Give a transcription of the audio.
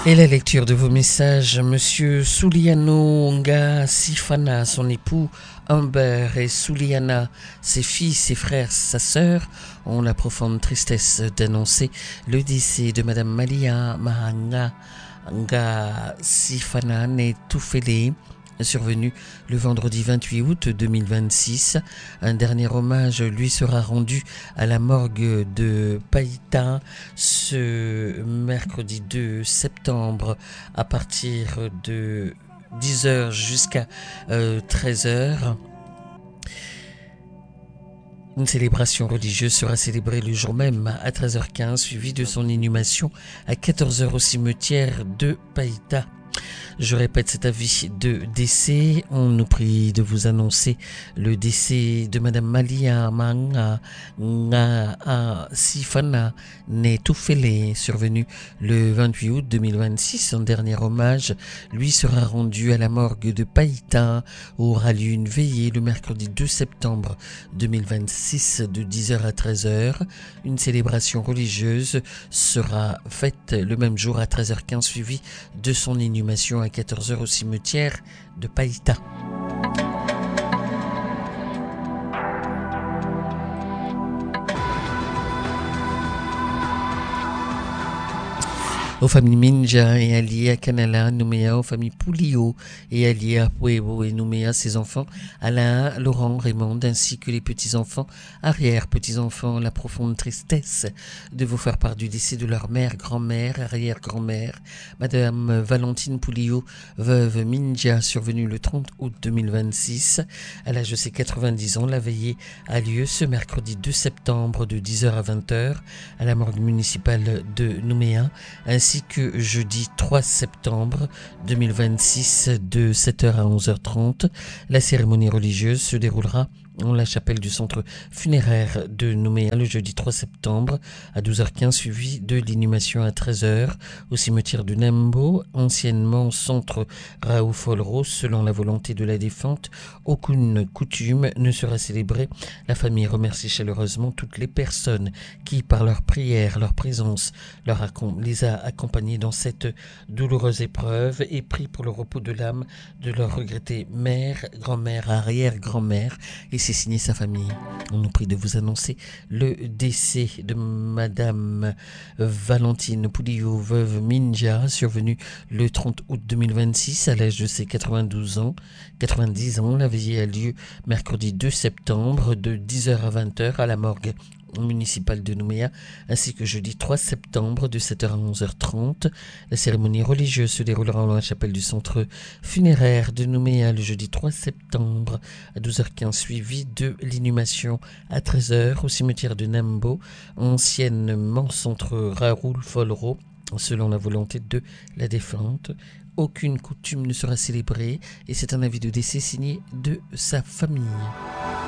Et la lecture de vos messages, Monsieur Souliano Nga Sifana, son époux Humbert et Souliana, ses filles, ses frères, sa sœur, ont la profonde tristesse d'annoncer le décès de Madame Malia Mahanga Nga Sifana Netufele, survenu le vendredi 28 août 2026. Un dernier hommage lui sera rendu à la morgue de Païta ce mercredi 2 septembre à partir de 10h jusqu'à 13h. Une célébration religieuse sera célébrée le jour même à 13h15, suivie de son inhumation à 14h au cimetière de Païta. Je répète cet avis de décès. On nous prie de vous annoncer le décès de Madame Malia Manga Nga Sifana Netufele, survenu le 28 août 2026. Son dernier hommage lui sera rendu à la morgue de Païta où aura lieu une veillée le mercredi 2 septembre 2026 de 10h à 13h. Une célébration religieuse sera faite le même jour à 13h15, suivie de son inhumation à 14h au cimetière de Païta. Aux familles Minja et alliés à Kanala, Nouméa, aux familles Poulio et alliés à Puebo et Nouméa, ses enfants, Alain, Laurent, Raymond, ainsi que les petits-enfants, arrière-petits-enfants, la profonde tristesse de vous faire part du décès de leur mère, grand-mère, arrière-grand-mère, Madame Valentine Poulio, veuve Minja, survenue le 30 août 2026. À l'âge de ses 90 ans, la veillée a lieu ce mercredi 2 septembre de 10h à 20h à la morgue municipale de Nouméa, ainsi que jeudi 3 septembre 2026 de 7h à 11h30. La cérémonie religieuse se déroulera en la chapelle du centre funéraire de Nouméa le jeudi 3 septembre à 12h15, suivi de l'inhumation à 13h au cimetière de Nembo, anciennement centre Raoul-Folro. Selon la volonté de la défunte, aucune coutume ne sera célébrée. La famille remercie chaleureusement toutes les personnes qui, par leur prière, leur présence, les a accompagnés dans cette douloureuse épreuve et prie pour le repos de l'âme de leur regrettée mère, grand-mère, arrière-grand-mère. Et c'est signé sa famille. On nous prie de vous annoncer le décès de Madame Valentine Poulio, veuve Minja, survenue le 30 août 2026 à l'âge de ses 90 ans. La veillée a lieu mercredi 2 septembre de 10h à 20h à la morgue municipale de Nouméa, ainsi que jeudi 3 septembre de 7h à 11h30. La cérémonie religieuse se déroulera dans la chapelle du centre funéraire de Nouméa le jeudi 3 septembre à 12h15, suivi de l'inhumation à 13h au cimetière de Nambo, anciennement centre Raoul Folro. Selon la volonté de la défunte, aucune coutume ne sera célébrée et c'est un avis de décès signé de sa famille.